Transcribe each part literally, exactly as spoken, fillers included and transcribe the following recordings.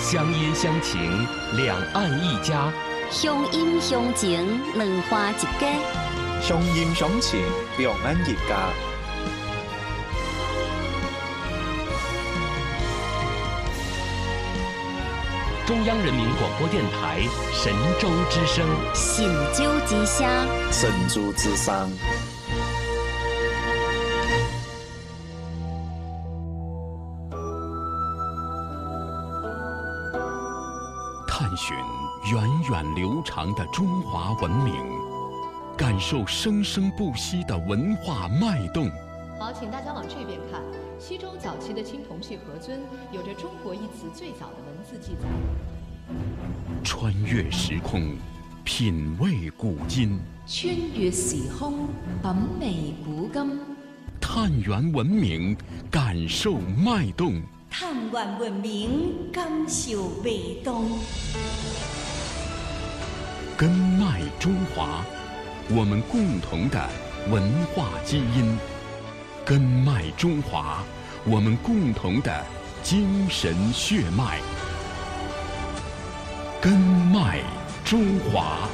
乡音乡情，两岸一家。 乡音乡情，两花一家。 乡音乡情，两岸一家。 中央人民广播电台神州之声， 神州之声， 神州之声。 探寻源远流长的中华文明，感受生生不息的文化脉动。 好，请大家往这边看。西周早期的青铜器盒尊有着“中国”一词最早的文字记载。 穿越时空，品味古今。 穿越时空，品味古今。 探源文明，感受脉动。 探源文明，感受脉动。 根脉中华，我们共同的文化基因。根脉中华，我们共同的精神血脉。根脉中华。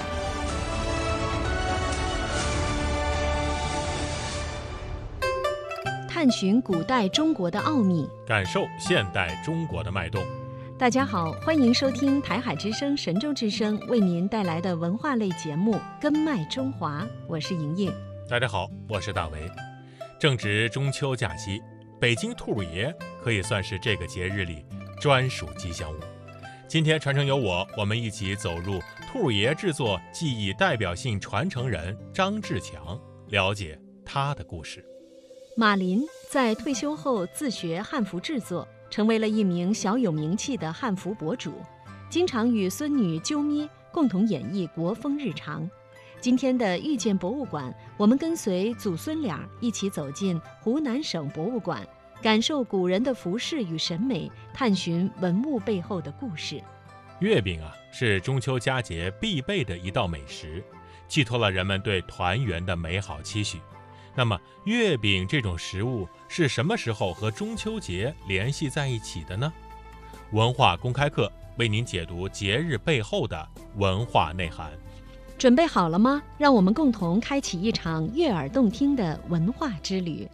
探寻古代中国的奥秘， 感受现代中国的脉动。 大家好，欢迎收听台海之声、神州之声为您带来的文化类节目《根脉中华》，我是莹莹。 大家好，我是大为。正值中秋假期，北京兔爷可以算是这个节日里专属吉祥物。今天传承由我，我们一起走入兔爷制作技艺代表性传承人张志强，了解他的故事。 马林在退休后自学汉服制作，成为了一名小有名气的汉服博主，经常与孙女啾咪共同演绎国风日常。今天的遇见博物馆，我们跟随祖孙俩一起走进湖南省博物馆，感受古人的服饰与审美，探寻文物背后的故事。 月饼啊，是中秋佳节必备的一道美食，寄托了人们对团圆的美好期许。那么月饼这种食物是什么时候和中秋节联系在一起的呢？文化公开课为您解读节日背后的文化内涵。 准备好了吗？让我们共同开启一场悦耳动听的文化之旅。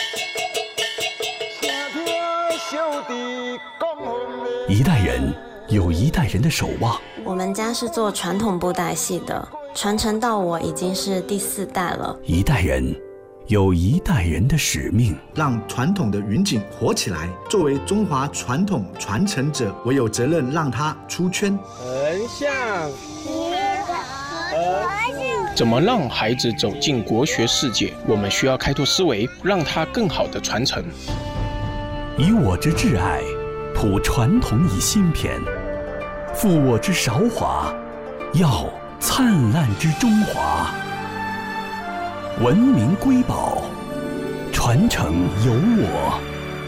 一代人有一代人的守望。 我们家是做传统布袋戏的，传承到我已经是第四代了。 一代人有一代人的使命， 让传统的云锦活起来。作为中华传统传承者，我有责任让它出圈。 横向怎么让孩子走进国学世界？我们需要开拓思维，让它更好的传承。 以我之挚爱，谱传统以新篇；负我之韶华，耀灿烂之中华。文明瑰宝，传承由我。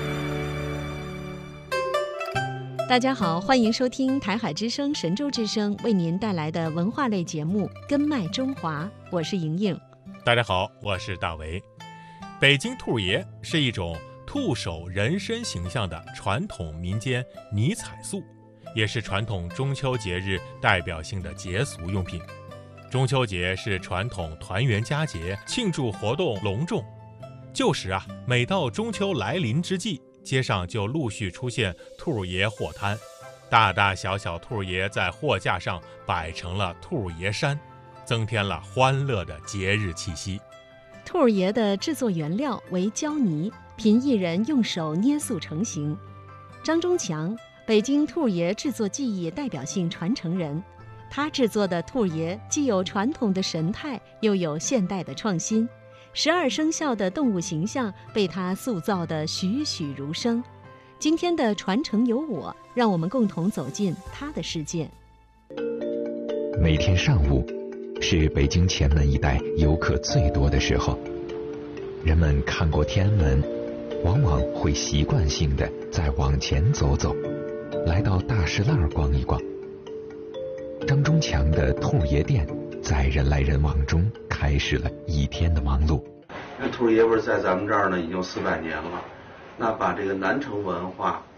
大家好，欢迎收听台海之声、神州之声为您带来的文化类节目《根脉中华》，我是莹莹。 大家好，我是大为。北京兔爷是一种兔首人身形象的传统民间泥彩塑，也是传统中秋节日代表性的节俗用品。中秋节是传统团圆佳节，庆祝活动隆重。旧时啊，每到中秋来临之际，街上就陆续出现兔爷货摊，大大小小兔爷在货架上摆成了兔爷山，增添了欢乐的节日气息。 兔爷的制作原料为胶泥，凭一人用手捏塑成型。张忠强，北京兔爷制作技艺代表性传承人，他制作的兔爷既有传统的神态，又有现代的创新。十二生肖的动物形象被他塑造得栩栩如生。今天的传承由我，让我们共同走进他的世界。 每天上午是北京前门一带游客最多的时候，人们看过天安门，往往会习惯性的再往前走走，来到大石栏逛一逛。张忠强的兔爷店在人来人往中开始了一天的忙碌。 那兔爷味在咱们这儿呢已经四百年了，那把这个南城文化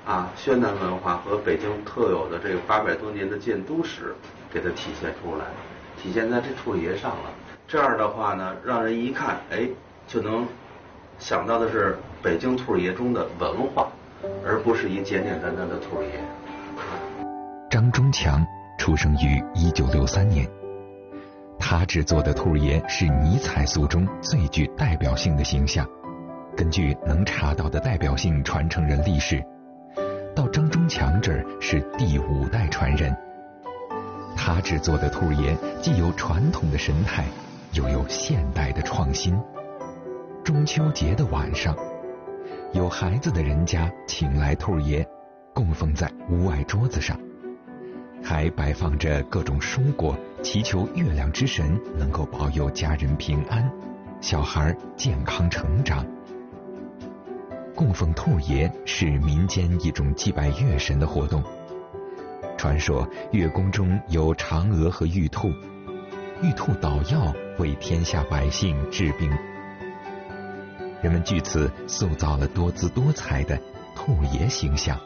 啊宣南文化和北京特有的这个八百多年的建都史给它体现出来，体现在这兔儿爷上了。这样的话呢，让人一看，哎，就能想到的是北京兔儿爷中的文化，而不是一简简单单的兔儿爷。 张忠强出生于一九六三年，他制作的兔儿爷是泥彩塑中最具代表性的形象。根据能查到的代表性传承人历史，到张忠强这儿是第五代传人。他制作的兔儿爷既有传统的神态，又有现代的创新。中秋节的晚上，有孩子的人家请来兔儿爷，供奉在屋外桌子上，还摆放着各种蔬果，祈求月亮之神能够保佑家人平安，小孩健康成长。供奉兔儿爷是民间一种祭拜月神的活动。传说月宫中有嫦娥和玉兔，玉兔捣药为天下百姓治病。人们据此塑造了多姿多彩的兔儿爷形象。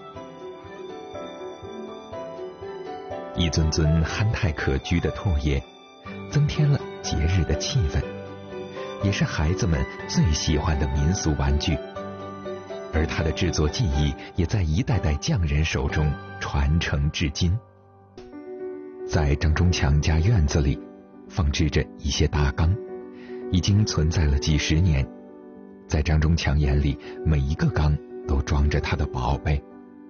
一尊尊憨态可掬的兔儿爷，增添了节日的气氛，也是孩子们最喜欢的民俗玩具。而它的制作技艺也在一代代匠人手中传承至今。在张忠强家院子里放置着一些大缸，已经存在了几十年。在张忠强眼里，每一个缸都装着他的宝贝。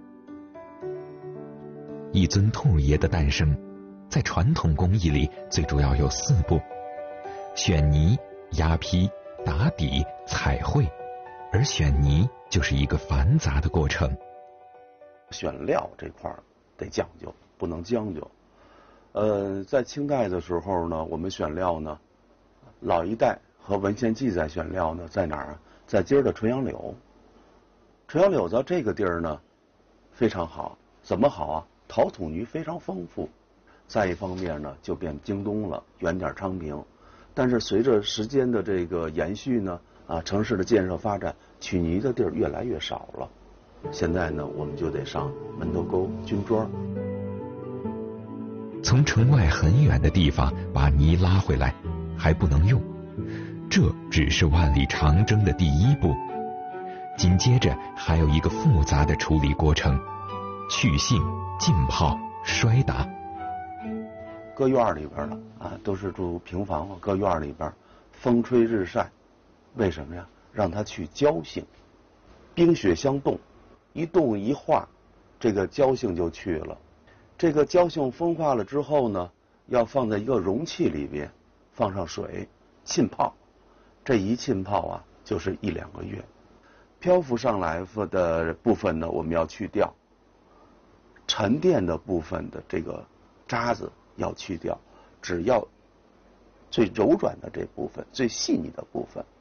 一尊兔儿爷的诞生，在传统工艺里最主要有四步：选泥、压坯、打底、彩绘。而选泥就是一个繁杂的过程。 选料这块得讲究，不能将就。呃，在清代的时候呢，我们选料呢，老一代和文献记载选料呢，在哪儿啊？在今儿的纯阳柳。纯阳柳在这个地儿呢，非常好。怎么好啊？陶土泥非常丰富。再一方面呢，就变京东了，远点昌平。但是随着时间的这个延续呢，啊，城市的建设发展，取泥的地儿越来越少了。现在呢，我们就得上门头沟、军庄。 从城外很远的地方把泥拉回来，还不能用，这只是万里长征的第一步。紧接着还有一个复杂的处理过程：去性、浸泡、摔打。 搁院里边了啊，都是住平房，搁院里边，风吹日晒。为什么呀？让它去胶性，冰雪相冻，一冻一化，这个胶性就去了。这个胶性风化了之后呢，要放在一个容器里边，放上水浸泡。这一浸泡啊，就是一两个月。漂浮上来的部分呢，我们要去掉；沉淀的部分的这个渣子要去掉，只要最柔软的这部分、最细腻的部分。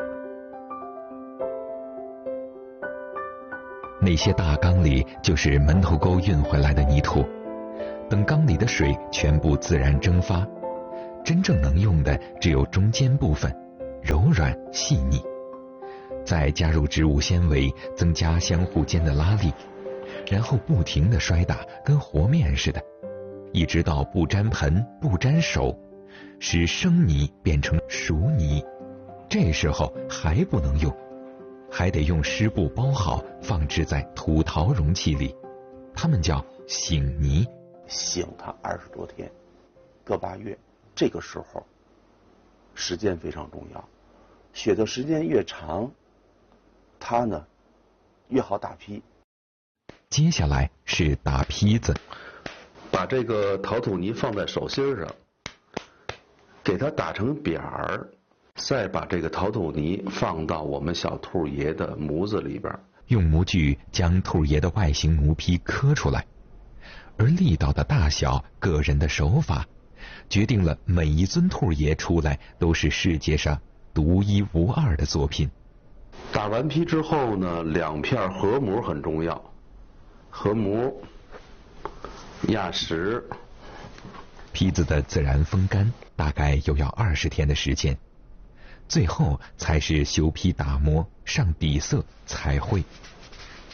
那些大缸里就是门头沟运回来的泥土，等缸里的水全部自然蒸发，真正能用的只有中间部分，柔软细腻。再加入植物纤维，增加相互间的拉力，然后不停地摔打，跟和面似的，一直到不沾盆不沾手，使生泥变成熟泥。这时候还不能用，还得用湿布包好，放置在土陶容器里，它们叫醒泥。 醒它二十多天，个把月，这个时候时间非常重要，雪的时间越长，它呢越好打坯。 接下来是打坯子， 把这个陶土泥放在手心上，给它打成扁儿。再把这个陶土泥放到我们小兔爷的模子里边， 用模具将兔爷的外形模坯刻出来，而力道的大小、个人的手法，决定了每一尊兔爷出来都是世界上独一无二的作品。 打完坯之后呢，两片合模很重要，合模、压实。 坯子的自然风干大概又要二十天的时间。最后才是修坯打磨、上底色、彩绘。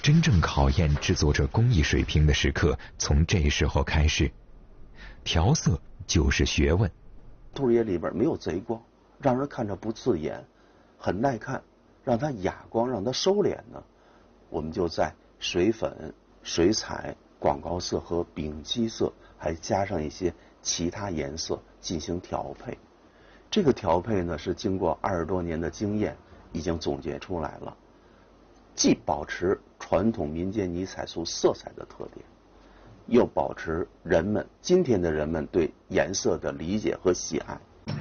真正考验制作者工艺水平的时刻从这时候开始。调色就是学问。 兔爷里边没有贼光，让人看着不刺眼，很耐看，让它哑光，让它收敛呢，我们就在水粉、水彩、广告色和丙基色，还加上一些其他颜色进行调配。这个调配呢，是经过二十多年的经验已经总结出来了，既保持传统民间泥彩素色彩的特点，又保持人们今天的人们对颜色的理解和喜爱。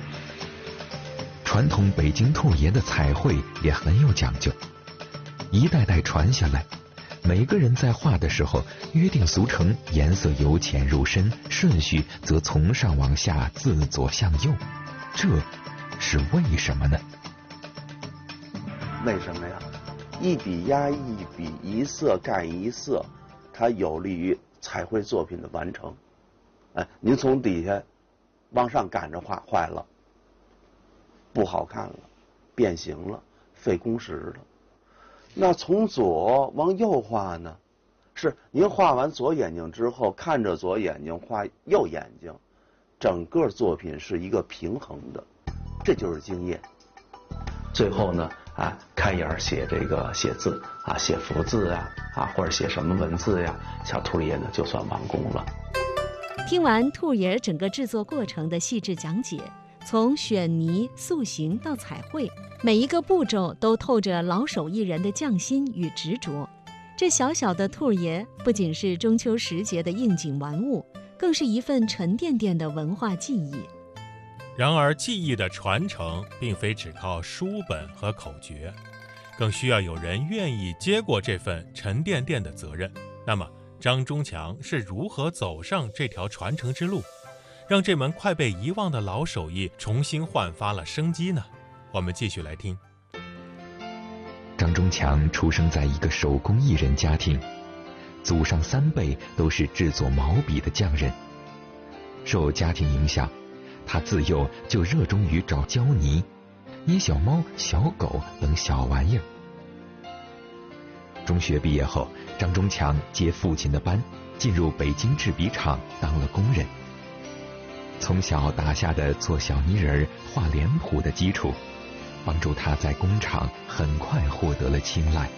传统北京兔爷的彩绘也很有讲究，一代代传下来，每个人在画的时候约定俗成，颜色由浅入深，顺序则从上往下，自左向右，这是为什么呢？ 为什么呀？一笔压一笔，一色盖一色，它有利于彩绘作品的完成。哎，您从底下往上赶着画，坏了，不好看了，变形了，费工时了。那从左往右画呢，是您画完左眼睛之后，看着左眼睛画右眼睛，整个作品是一个平衡的，这就是经验。最后呢，啊，开眼写这个写字啊，写福字啊，啊，或者写什么文字呀，小兔爷呢就算完工了。 听完兔爷整个制作过程的细致讲解，从选泥、塑形到彩绘，每一个步骤都透着老手艺人的匠心与执着。这小小的兔爷不仅是中秋时节的应景玩物，更是一份沉甸甸的文化记忆。 然而，技艺的传承并非只靠书本和口诀，更需要有人愿意接过这份沉甸甸的责任。那么，张忠强是如何走上这条传承之路，让这门快被遗忘的老手艺重新焕发了生机呢？我们继续来听。 张忠强出生在一个手工艺人家庭，祖上三辈都是制作毛笔的匠人。受家庭影响，他自幼就热衷于找胶泥，捏小猫、小狗等小玩意儿。中学毕业后，张忠强接父亲的班，进入北京制笔厂当了工人。从小打下的做小泥人、画脸谱的基础，帮助他在工厂很快获得了青睐。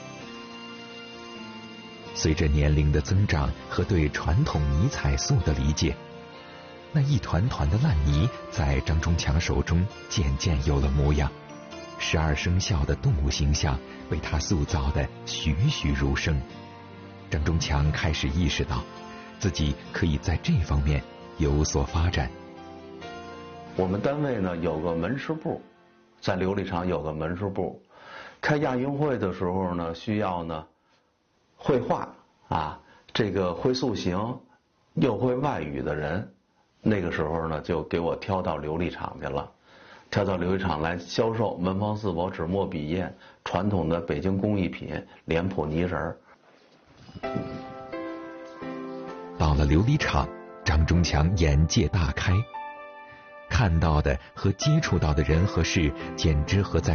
随着年龄的增长和对传统泥彩素的理解，那一团团的烂泥在张忠强手中渐渐有了模样，十二生肖的动物形象被他塑造得栩栩如生。张忠强开始意识到自己可以在这方面有所发展。 我们单位呢有个门市部，在琉璃厂有个门市部，开亚运会的时候呢，需要呢绘画啊，这个会塑形又会外语的人，那个时候呢就给我挑到琉璃厂去了，挑到琉璃厂来销售文房四宝、纸墨笔砚、传统的北京工艺品、脸谱泥人儿。 到了琉璃厂，张忠强眼界大开，看到的和接触到的人和事，简直和在